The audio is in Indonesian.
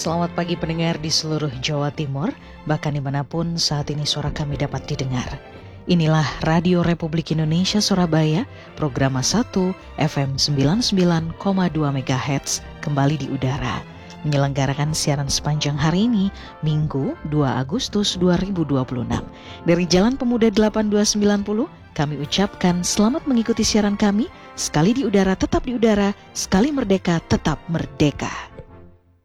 Selamat pagi pendengar di seluruh Jawa Timur, bahkan dimanapun saat ini suara kami dapat didengar. Inilah Radio Republik Indonesia Surabaya, program 1 FM 99,2 MHz kembali di udara. Menyelenggarakan siaran sepanjang hari ini, Minggu 2 Agustus 2026. Dari Jalan Pemuda 8290, kami ucapkan selamat mengikuti siaran kami. Sekali di udara, tetap di udara. Sekali merdeka, tetap merdeka.